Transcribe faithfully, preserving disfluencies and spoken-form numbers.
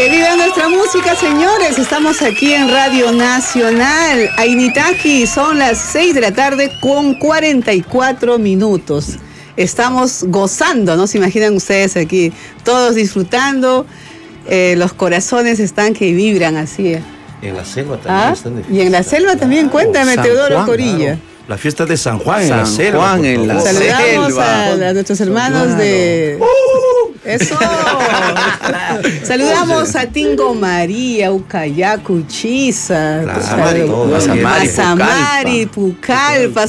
Que viva nuestra música, señores. Estamos aquí en Radio Nacional. Ainitaki, son las seis de la tarde con cuarenta y cuatro minutos. Estamos gozando, ¿no? Se imaginan ustedes aquí, todos disfrutando. Eh, los corazones están que vibran así. En la selva también ¿Ah? están de fiesta. Y en la selva también, cuéntame, San Teodoro Juan, Corilla. claro. La fiesta de San Juan en San la selva. Juan por en la favor. Saludamos selva. a, a nuestros hermanos Claro. de... ¡Eso! Saludamos a Tingo María, Ucayacu, Chiza, Claro, Salu- Mazamari, Mazamari, Pucallpa.